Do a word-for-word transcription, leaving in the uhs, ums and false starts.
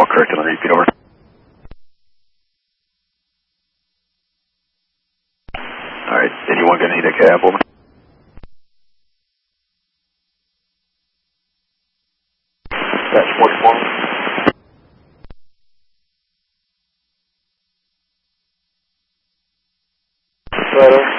correct on the repeat, over. Alright, anyone gonna need a cab, over? That's forty-four. Right, over.